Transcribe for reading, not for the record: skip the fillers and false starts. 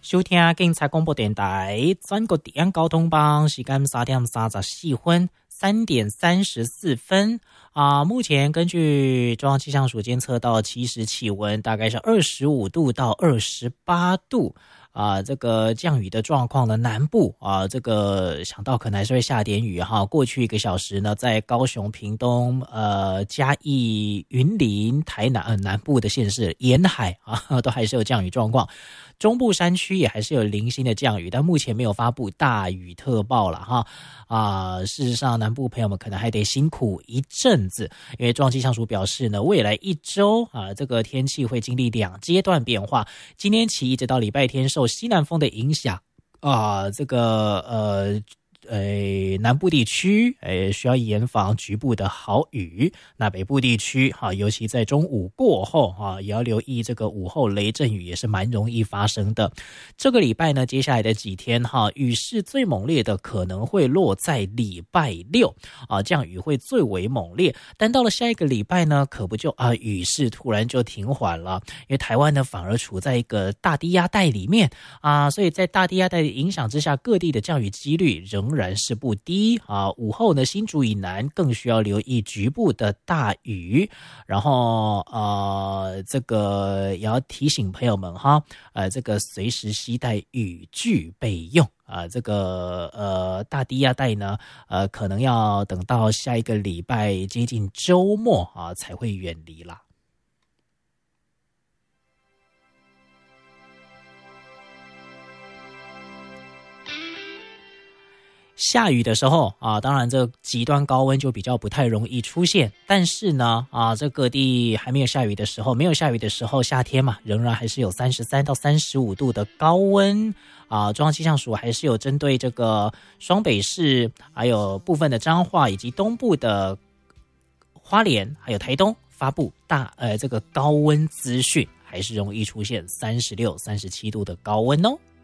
收聽警察廣播電台全國治安交通幫，時間3點34分，3點34分目前根據中央氣象署監測到，其實氣溫大概是25度到28度。這個降雨的狀況呢，南部這個想到可能還是會下點雨哈。過去1個小時呢，在高雄、屏東、嘉義、雲林、台南南部的縣市沿海都還是有降雨狀況。中部山區也還是有零星的降雨，但目前沒有發布大雨特報了哈。事實上，南部朋友們可能還得辛苦一陣子，因為中央氣象署表示呢，未來1周這個天氣會經歷2階段變化。今天起一直到禮拜天，受西南風的影響南部地區需要嚴防局部的豪雨。那北部地區尤其在中午過後也要留意這個午後雷陣雨，也是蠻容易發生的。這個禮拜呢，接下來的幾天雨勢最猛烈的可能會落在禮拜6降雨會最為猛烈。但到了下一個禮拜呢，可不就雨勢突然就停緩了，因為台灣呢反而處在一個大低壓帶裡面所以在大低壓帶的影響之下，各地的降雨幾率仍然是不低午後呢，新竹以南更需要留意局部的大雨。然後這個也要提醒朋友們這個隨時攜帶雨具備用這個大低壓帶呢可能要等到下一個禮拜接近週末才會遠離啦。下雨的時候當然這極端高溫就比較不太容易出現，但是呢這各地還沒有下雨的時候，夏天嘛，仍然還是有33到35度的高溫中央氣象署還是有針對這個雙北市，還有部分的彰化以及東部的花蓮還有台東發布這個高溫資訊，還是容易出現36、37度的高溫哦。